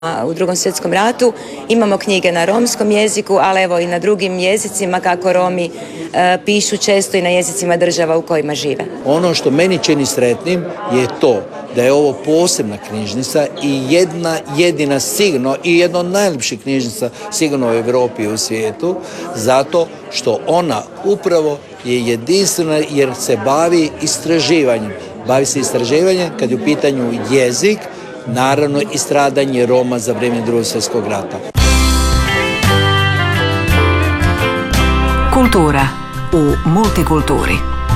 u Drugom svjetskom ratu. Imamo knjige na romskom jeziku, ali evo i na drugim jezicima kako Romi pišu često i na jezicima država u kojima žive. Ono što meni čini sretnim je to da je ovo posebna knjižnica i jedna jedina sigurno i jedna od najljepših knjižnica sigurno u Europi i u svijetu, zato što ona upravo je jedinstvena jer se bavi istraživanjem. Bavi se istraživanjem kad je u pitanju jezik, naravno i stradanje Roma za vrijeme Drugog svjetskog rata. Kultura u multikulturi.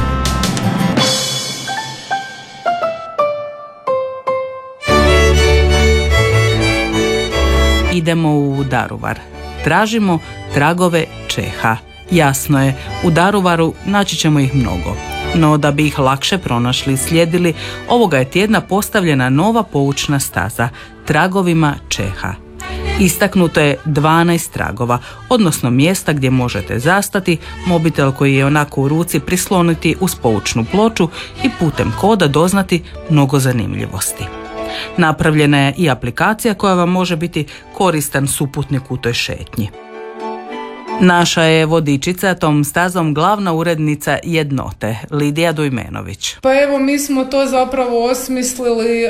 Idemo u Daruvar. Tražimo tragove Čeha. Jasno je, u Daruvaru naći ćemo ih mnogo. No da bi ih lakše pronašli i slijedili, ovoga je tjedna postavljena nova poučna staza tragovima Čeha. Istaknuto je 12 tragova, odnosno mjesta gdje možete zastati, mobitel koji je onako u ruci prisloniti uz poučnu ploču i putem koda doznati mnogo zanimljivosti. Napravljena je i aplikacija koja vam može biti koristan suputnik u toj šetnji. Naša je vodičica tom stazom glavna urednica Jednote, Lidija Dujmenović. Pa evo, mi smo to zapravo osmislili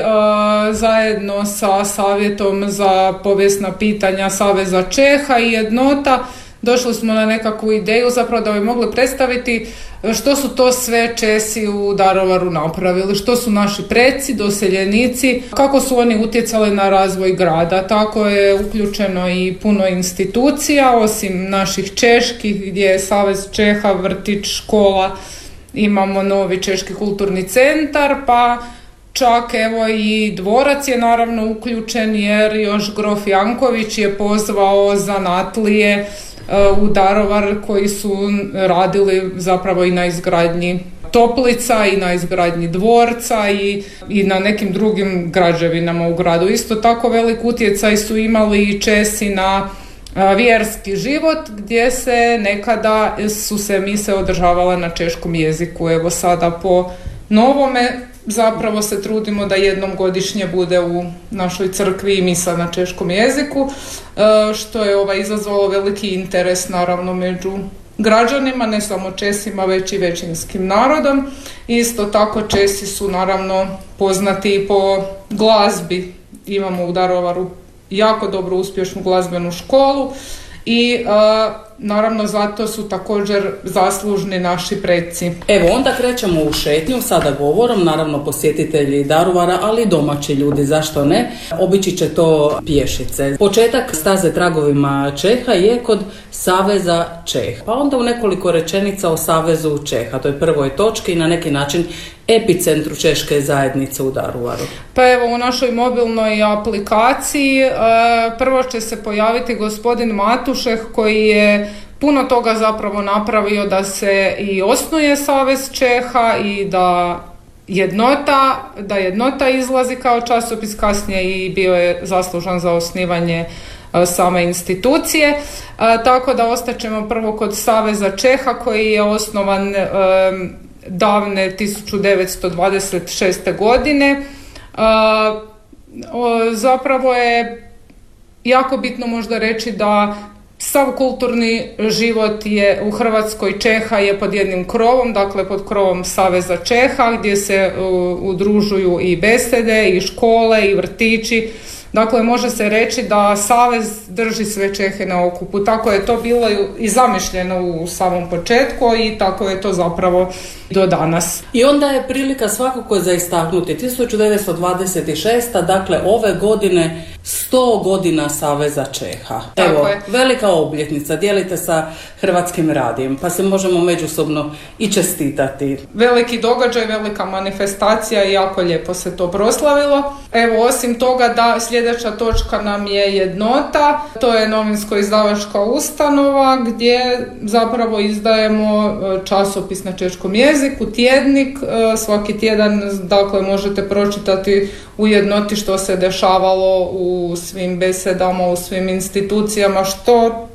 zajedno sa Savjetom za povijesna pitanja Saveza Čeha i Jednota. Došli smo na nekakvu ideju zapravo da bi mogli predstaviti što su to sve Česi u Daruvaru napravili, što su naši preci, doseljenici, kako su oni utjecali na razvoj grada. Tako je uključeno i puno institucija, osim naših čeških gdje je Savez Čeha, vrtić, škola, imamo novi Češki kulturni centar, pa čak evo i dvorac je naravno uključen jer još grof Janković je pozvao zanatlije u Daruvar koji su radili zapravo i na izgradnji toplica i na izgradnji dvorca i na nekim drugim građevinama u gradu. Isto tako velik utjecaj su imali i Česi na vjerski život gdje se nekada su se mise održavale na češkom jeziku. Evo sada po novome zapravo se trudimo da jednom godišnje bude u našoj crkvi i misa na češkom jeziku, što je izazvalo veliki interes naravno među građanima, ne samo Česima, već i većinskim narodom. Isto tako Česi su naravno poznati i po glazbi. Imamo u Daruvaru jako dobru uspješnu glazbenu školu i naravno zato su također zaslužni naši preci. Evo, onda krećemo u šetnju, sada govorom, naravno posjetitelji Daruvara, ali i domaći ljudi, zašto ne? Obići će to pješice. Početak staze tragovima Čeha je kod Saveza Čeha. Pa onda u nekoliko rečenica o Savezu Čeha, to je prvoj točki i na neki način epicentru češke zajednice u Daruvaru. Pa evo, u našoj mobilnoj aplikaciji prvo će se pojaviti gospodin Matušeh koji je puno toga zapravo napravio da se i osnuje Savez Čeha i da Jednota izlazi kao časopis, kasnije i bio je zaslužan za osnivanje same institucije. Tako da ostaćemo prvo kod Saveza Čeha koji je osnovan davne 1926. godine. Zapravo je jako bitno možda reći da sav kulturni život je u Hrvatskoj Čeha je pod jednim krovom, dakle pod krovom Saveza Čeha gdje se udružuju i besede, i škole, i vrtići. Dakle, može se reći da Savez drži sve Čehe na okupu. Tako je to bilo i zamišljeno u samom početku i tako je to zapravo do danas. I onda je prilika svakako za istaknuti 1926. Dakle, ove godine 100 godina Saveza Čeha. Evo, velika obljetnica, dijelite sa Hrvatskim radijem, pa se možemo međusobno i čestitati. Veliki događaj, velika manifestacija i jako lijepo se to proslavilo. Evo, osim toga da sljedeća točka nam je Jednota, to je novinsko-izdavačka ustanova gdje zapravo izdajemo časopis na češkom jeziku, tjednik, svaki tjedan dakle možete pročitati u Jednoti što se dešavalo u svim besedama, u svim institucijama, što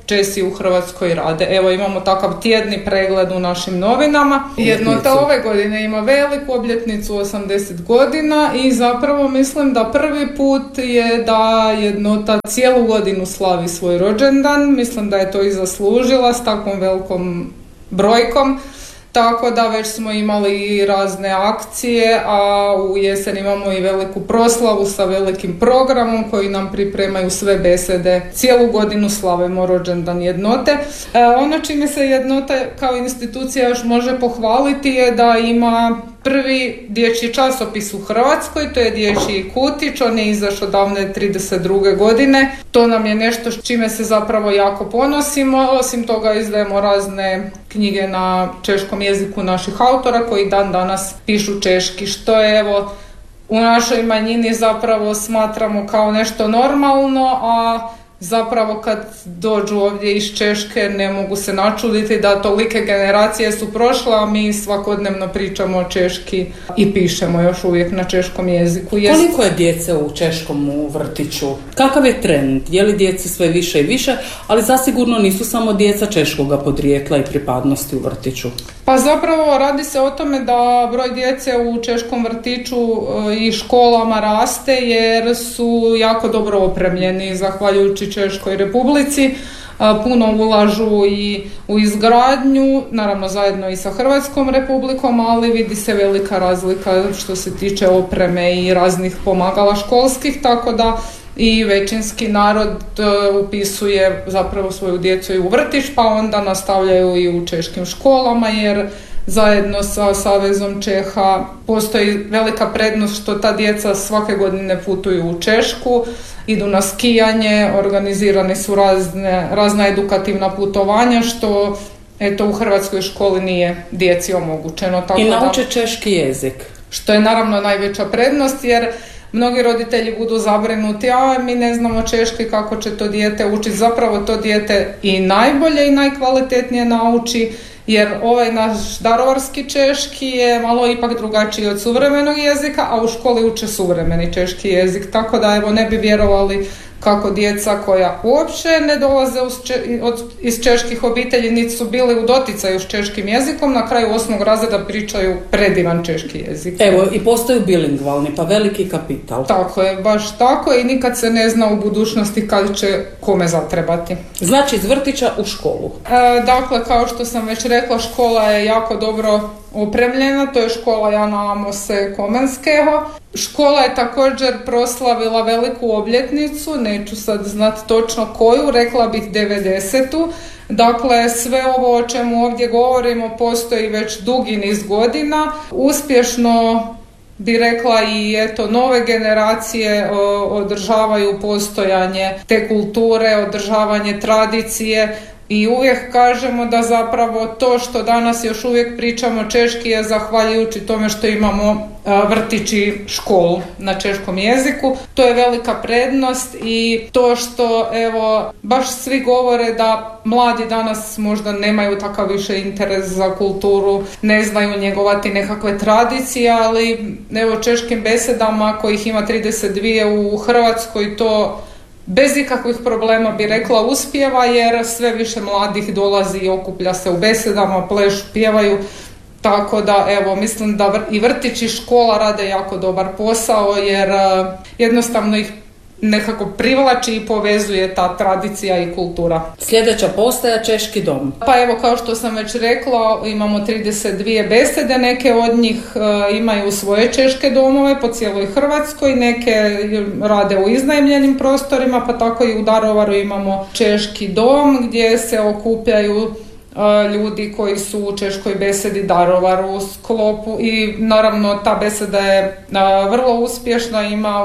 Česi u Hrvatskoj rade. Evo, imamo takav tjedni pregled u našim novinama. Jednota ove godine ima veliku obljetnicu 80 godina i zapravo mislim da prvi put je da Jednota cijelu godinu slavi svoj rođendan. Mislim da je to i zaslužila s takvom velikom brojkom. Tako da već smo imali razne akcije, a u jesen imamo i veliku proslavu sa velikim programom koji nam pripremaju sve besede. Cijelu godinu slavimo rođendan Jednote. Ono čime se Jednota kao institucija još može pohvaliti je da ima prvi dječji časopis u Hrvatskoj, to je Dječji kutić, on je izašao davne 32. godine. To nam je nešto s čime se zapravo jako ponosimo. Osim toga izdajemo razne knjige na češkom jeziku naših autora koji dan danas pišu češki, što je evo u našoj manjini zapravo smatramo kao nešto normalno, a zapravo kad dođu ovdje iz Češke ne mogu se načuditi da tolike generacije su prošle, a mi svakodnevno pričamo češki i pišemo još uvijek na češkom jeziku. Koliko je djece u češkom u vrtiću? Kakav je trend? Je li djeci sve više i više? Ali zasigurno nisu samo djeca češkoga podrijetla i pripadnosti u vrtiću. Pa zapravo radi se o tome da broj djece u češkom vrtiću i školama raste jer su jako dobro opremljeni zahvaljujući Češkoj Republici. Puno ulažu i u izgradnju, naravno zajedno i sa Hrvatskom Republikom, ali vidi se velika razlika što se tiče opreme i raznih pomagala školskih, tako da i većinski narod upisuje zapravo svoju djecu i u vrtić, pa onda nastavljaju i u češkim školama, jer zajedno sa Savezom Čeha postoji velika prednost što ta djeca svake godine putuju u Češku, idu na skijanje, organizirane su razna edukativna putovanja, što eto u hrvatskoj školi nije djeci omogućeno. Tako i nauče češki jezik. Što je naravno najveća prednost, jer mnogi roditelji budu zabrinuti, a mi ne znamo češki, kako će to dijete učiti. Zapravo to dijete i najbolje i najkvalitetnije nauči, jer ovaj naš daruvarski češki je malo ipak drugačiji od suvremenog jezika, a u školi uče suvremeni češki jezik. Tako da evo ne bi vjerovali kako djeca koja uopće ne dolaze iz čeških obitelji, niti su bili u doticaju s češkim jezikom, na kraju 8. razreda pričaju predivan češki jezik. Evo, i postaju bilingvalni, pa veliki kapital. Tako je, baš tako, i nikad se ne zna u budućnosti kad će kome zatrebati. Znači iz vrtića u školu. Dakle, kao što sam već rekla, škola je jako dobro opremljena, to je škola Jana Amose Komenskeho. Škola je također proslavila veliku obljetnicu, neću sad znati točno koju, rekla bih 90. Dakle, sve ovo o čemu ovdje govorimo postoji već dugi niz godina. Uspješno bi rekla i eto nove generacije održavaju postojanje te kulture, održavanje tradicije. I uvijek kažemo da zapravo to što danas još uvijek pričamo češki je zahvaljujući tome što imamo vrtić i školu na češkom jeziku. To je velika prednost i to što evo baš svi govore da mladi danas možda nemaju takav više interes za kulturu, ne znaju njegovati nekakve tradicije, ali evo češkim besedama kojih ima 32 u Hrvatskoj to bez ikakvih problema bi rekla uspijeva, jer sve više mladih dolazi i okuplja se u besedama, plešu, pjevaju. Tako da evo mislim da i vrtić i škola rade jako dobar posao, jer jednostavno ih nekako privlači i povezuje ta tradicija i kultura. Sljedeća postaja Češki dom. Pa evo, kao što sam već rekla, imamo 32 besede, neke od njih imaju svoje češke domove po cijeloj Hrvatskoj, neke rade u iznajmljenim prostorima, pa tako i u Daruvaru imamo Češki dom gdje se okupljaju ljudi koji su u češkoj besedi Daruvaru u sklopu, i naravno ta beseda je vrlo uspješna, ima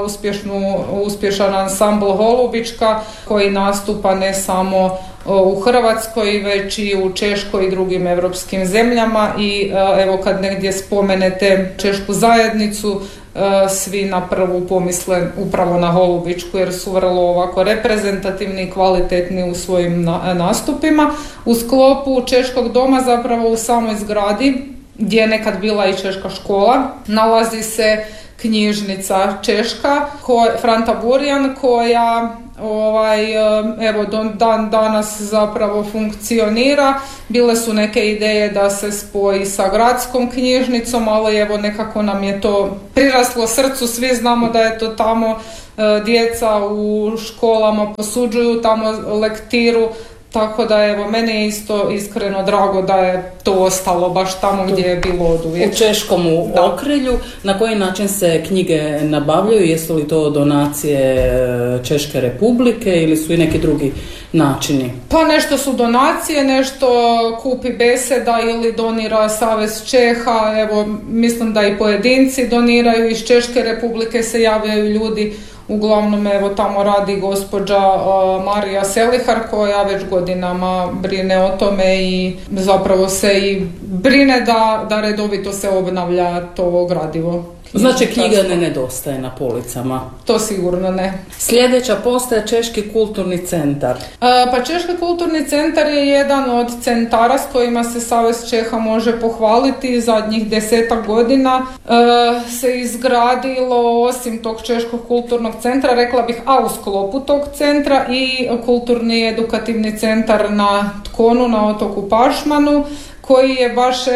uspješan ansambl Holubička koji nastupa ne samo u Hrvatskoj već i u Češkoj i drugim europskim zemljama. I evo kad negdje spomenete češku zajednicu, svi na prvu pomisle upravo na Holubičku, jer su vrlo ovako reprezentativni i kvalitetni u svojim nastupima. U sklopu Češkog doma, zapravo u samoj zgradi gdje je nekad bila i češka škola, nalazi se knjižnica češka Franta Burjan, koja evo dan danas zapravo funkcionira. Bile su neke ideje da se spoji sa gradskom knjižnicom, ali evo nekako nam je to priraslo srcu, svi znamo da je to tamo, djeca u školama posuđuju tamo lektiru. Tako da evo, meni je isto iskreno drago da je to ostalo baš tamo gdje je bilo oduvijek. U Češkom okrilju. Na koji način se knjige nabavljaju? Jesu li to donacije Češke Republike ili su i neki drugi načini? Pa nešto su donacije, nešto kupi Beseda ili donira Savez Čeha. Evo, mislim da i pojedinci doniraju, iz Češke Republike se javljaju ljudi. Uglavnom, evo, tamo radi gospođa Marija Selihar koja već godinama brine o tome i zapravo se i brine da redovito se obnavlja to gradivo. Znači knjiga ne nedostaje na policama? To sigurno ne. Sljedeća postaje Češki kulturni centar. Pa Češki kulturni centar je jedan od centara s kojima se Savez Čeha može pohvaliti. Zadnjih 10 godina se izgradilo, osim tog Češkog kulturnog centra, rekla bih, a u sklopu tog centra i kulturni edukativni centar na Tkonu, na otoku Pašmanu, koji je baš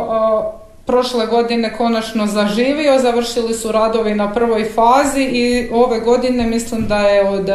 prošle godine konačno zaživio. Završili su radovi na prvoj fazi i ove godine mislim da je od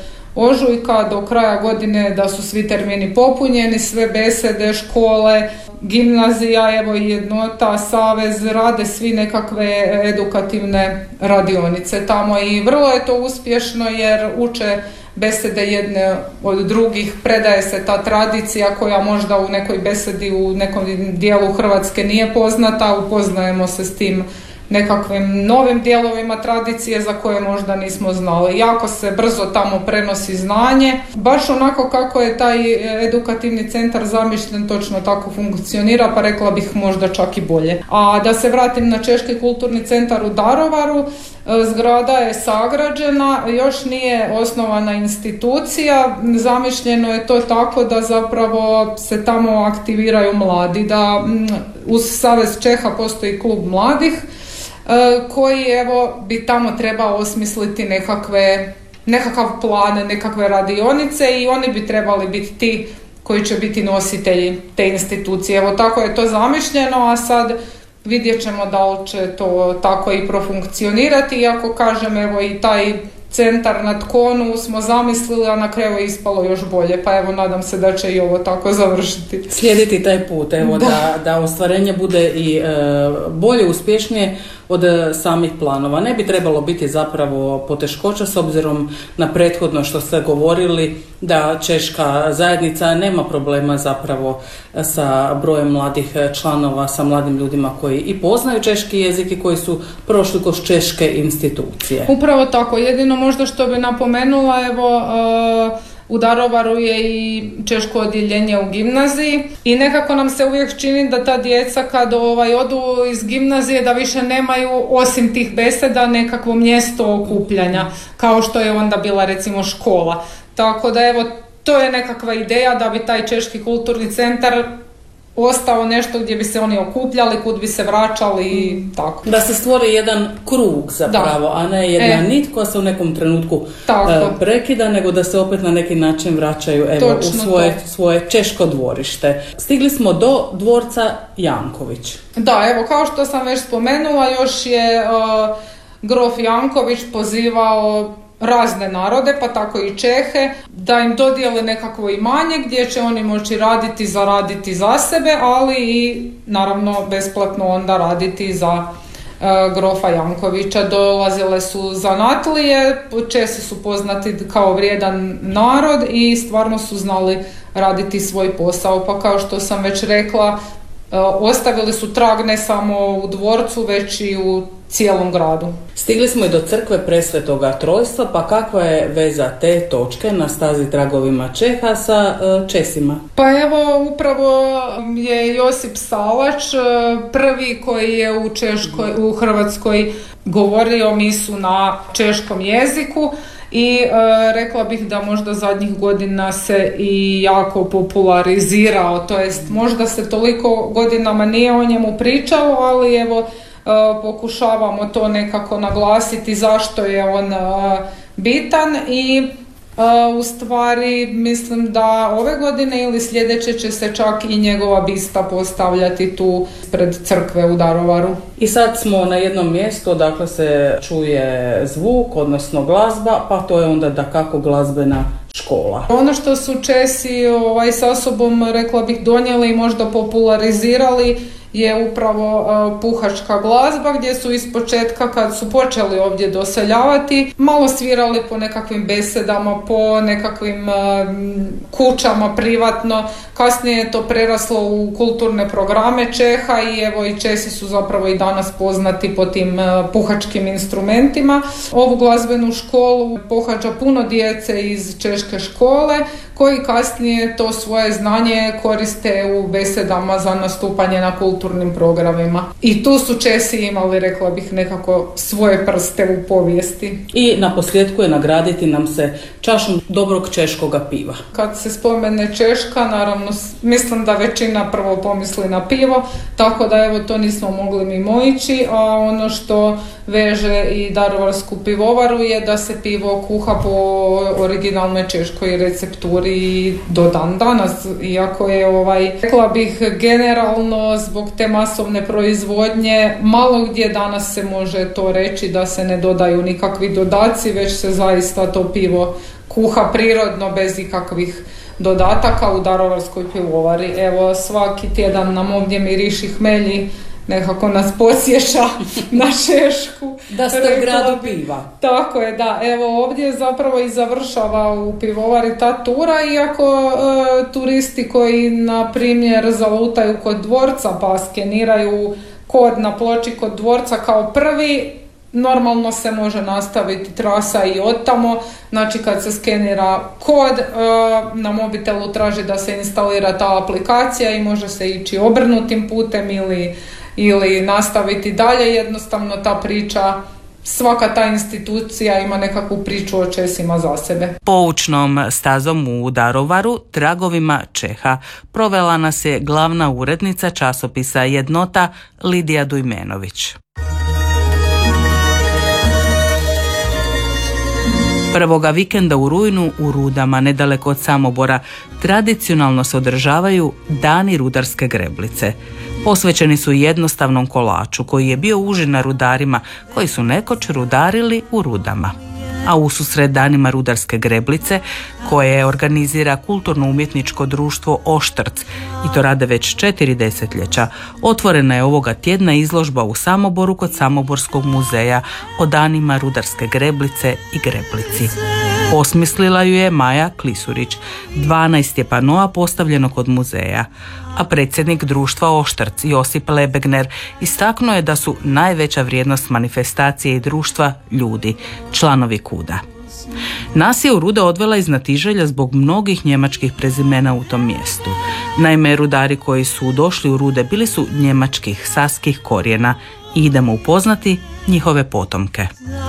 ožujka do kraja godine da su svi termini popunjeni, sve besede, škole, gimnazija, evo i jednota, savez, rade svi nekakve edukativne radionice tamo i vrlo je to uspješno jer uče besede jedne od drugih, predaje se ta tradicija koja možda u nekoj besedi u nekom dijelu Hrvatske nije poznata, upoznajemo se s tim nekakvim novim dijelovima tradicije za koje možda nismo znali. Jako se brzo tamo prenosi znanje, baš onako kako je taj edukativni centar zamišljen, točno tako funkcionira, pa rekla bih možda čak i bolje. A da se vratim na Češki kulturni centar u Daruvaru, zgrada je sagrađena, još nije osnovana institucija, zamišljeno je to tako da zapravo se tamo aktiviraju mladi, da uz Savez Čeha postoji klub mladih koji bi tamo trebao osmisliti nekakav plan, nekakve radionice i oni bi trebali biti ti koji će biti nositelji te institucije. Evo tako je to zamišljeno, a sad vidjet ćemo da li će to tako i profunkcionirati, iako kažem evo i taj centar na Tkonu smo zamislili, a na kraju je ispalo još bolje, pa evo nadam se da će i ovo tako završiti. Slijediti taj put, evo da ostvarenje bude i bolje, uspješnije od samih planova. Ne bi trebalo biti zapravo poteškoća s obzirom na prethodno što ste govorili da češka zajednica nema problema zapravo sa brojem mladih članova, sa mladim ljudima koji i poznaju češki jezik i koji su prošli kroz češke institucije. Upravo tako, jedino možda što bi napomenula, u Daruvaru je i češko odjeljenje u gimnaziji i nekako nam se uvijek čini da ta djeca kad odu iz gimnazije da više nemaju osim tih beseda nekakvo mjesto okupljanja kao što je onda bila recimo škola. Tako da to je nekakva ideja da bi taj Češki kulturni centar ostao nešto gdje bi se oni okupljali, kud bi se vraćali i tako. Da se stvori jedan krug zapravo, a ne jedna nit koja se u nekom trenutku prekida, nego da se opet na neki način vraćaju u svoje češko dvorište. Stigli smo do dvorca Janković. Da, kao što sam već spomenula, još je grof Janković pozivao razne narode, pa tako i Čehe, da im dodijele nekakvo imanje gdje će oni moći raditi, zaraditi za sebe, ali i naravno besplatno onda raditi za grofa Jankovića. Dolazile su zanatlije, Česi su poznati kao vrijedan narod i stvarno su znali raditi svoj posao, pa kao što sam već rekla, ostavili su trag ne samo u dvorcu, već i u cijelom gradu. Stigli smo i do crkve Presvetoga Trojstva, pa kakva je veza te točke na stazi tragovima Čeha sa Česima? Pa upravo je Josip Salač prvi koji je u Hrvatskoj govorio misu na češkom jeziku i rekla bih da možda zadnjih godina se i jako popularizirao, to jest možda se toliko godinama nije o njemu pričalo, ali pokušavamo to nekako naglasiti zašto je on bitan i U stvari mislim da ove godine ili sljedeće će se čak i njegova bista postavljati tu pred crkve u Daruvaru. I sad smo na jednom mjestu, dakle se čuje zvuk, odnosno glazba, pa to je onda dakako glazbena škola. Ono što su Česi sa sobom, rekla bih, donijeli i možda popularizirali je upravo puhačka glazba, gdje su ispočetka kad su počeli ovdje doseljavati malo svirali po nekakvim besedama, po nekakvim kućama privatno. Kasnije je to preraslo u kulturne programe Čeha i evo i Česi su zapravo i danas poznati po tim puhačkim instrumentima. Ovu glazbenu školu pohađa puno djece iz češke škole koji kasnije to svoje znanje koriste u besedama za nastupanje na kulturnim programima. I tu su Česi imali, rekla bih, nekako svoje prste u povijesti. I na posljedku je nagraditi nam se čašom dobrog češkoga piva. Kad se spomene Češka, naravno mislim da većina prvo pomisli na pivo, tako da evo to nismo mogli mimoići, a ono što veže i daruvarsku pivovaru je da se pivo kuha po originalnoj češkoj recepturi do dan danas, iako je rekla bih generalno zbog te masovne proizvodnje malo gdje danas se može to reći da se ne dodaju nikakvi dodaci, već se zaista to pivo kuha prirodno bez ikakvih dodataka u daruvarskoj pivovari. Evo svaki tjedan nam ovdje miriši hmelji, nekako nas podsjeća na Češku. Da ste u gradu piva. Tako je, da. Evo ovdje zapravo i završava u pivovari ta tura, iako turisti koji, na primjer, zalutaju kod dvorca pa skeniraju kod na ploči kod dvorca kao prvi, normalno se može nastaviti trasa i otamo. Znači kad se skenira kod, na mobitelu traži da se instalira ta aplikacija i može se ići obrnutim putem ili nastaviti dalje. Jednostavno ta priča, svaka ta institucija ima nekakvu priču o Česima za sebe. Poučnom stazom u Daruvaru, tragovima Čeha, provela nas je glavna urednica časopisa Jednota Lidija Dujmenović. Prvoga vikenda u rujnu u Rudama, nedaleko od Samobora, tradicionalno se održavaju Dani rudarske greblice. Posvećeni su jednostavnom kolaču koji je bio užina rudarima koji su nekoć rudarili u rudama. A ususret Danima rudarske greblice, koje organizira kulturno-umjetničko društvo Oštrc, i to rade već 4 desetljeća, otvorena je ovoga tjedna izložba u Samoboru kod Samoborskog muzeja o Danima rudarske greblice i greblici. Osmislila ju je Maja Klisurić. 12 je panoa postavljeno kod muzeja, a predsjednik društva Oštrc Josip Lebegner istaknuo je da su najveća vrijednost manifestacije i društva ljudi, članovi KUD-a. Nas je u Rude odvela iz Natiželja zbog mnogih njemačkih prezimena u tom mjestu. Naime, rudari koji su došli u Rude bili su njemačkih, saskih korijena i idemo upoznati njihove potomke.